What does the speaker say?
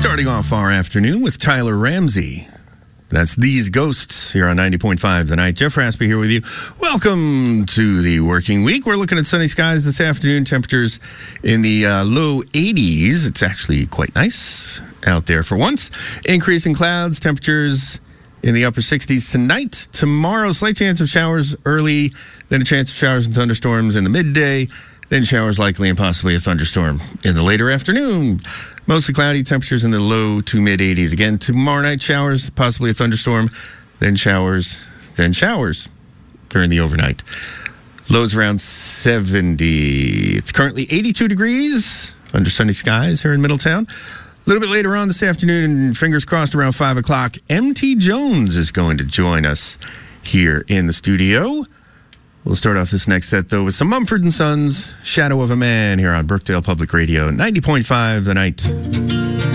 Starting off our afternoon with Tyler Ramsey. That's These Ghosts here on 90.5 The Night. Jeff Raspy here with you. Welcome to the working week. We're looking at sunny skies this afternoon. Temperatures in the low 80s. It's actually quite nice out there for once. Increasing clouds, temperatures in the upper 60s tonight. Tomorrow, slight chance of showers early, then a chance of showers and thunderstorms in the midday, then showers likely and possibly a thunderstorm in the later afternoon. Mostly cloudy, temperatures in the low to mid 80s. Again, tomorrow night, showers, possibly a thunderstorm, then showers during the overnight. Lows around 70. It's currently 82 degrees under sunny skies here in Middletown. A little bit later on this afternoon, fingers crossed around 5 o'clock, MT Jones is going to join us here in the studio. We'll start off this next set, though, with some Mumford & Sons, Shadow of a Man, here on Brookdale Public Radio, 90.5 The Night.